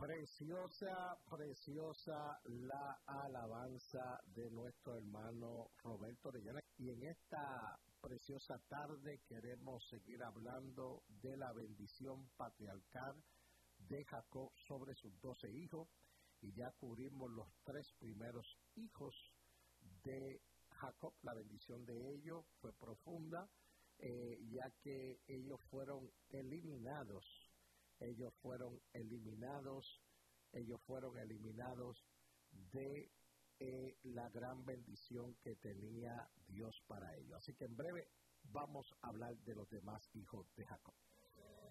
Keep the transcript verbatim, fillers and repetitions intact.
Preciosa, preciosa la alabanza de nuestro hermano Roberto Orellana. Y en esta preciosa tarde queremos seguir hablando de la bendición patriarcal de Jacob sobre sus doce hijos. Y ya cubrimos los tres primeros hijos de Jacob. La bendición de ellos fue profunda, eh, ya que ellos fueron eliminados. Ellos fueron eliminados, ellos fueron eliminados de eh, la gran bendición que tenía Dios para ellos. Así que en breve vamos a hablar de los demás hijos de Jacob.